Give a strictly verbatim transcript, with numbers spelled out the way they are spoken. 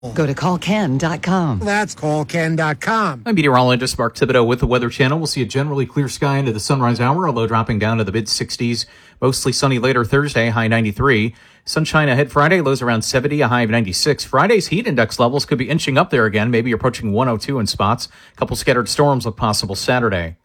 Go to call ken dot com. That's call ken dot com. I'm meteorologist Mark Thibodeau with the Weather Channel. We'll see a generally clear sky into the sunrise hour, a low dropping down to the mid sixties. Mostly sunny later Thursday, high ninety-three. Sunshine ahead Friday, lows around seventy, a high of ninety-six. Friday's heat index levels could be inching up there again, maybe approaching one oh two in spots. A couple scattered storms look possible Saturday.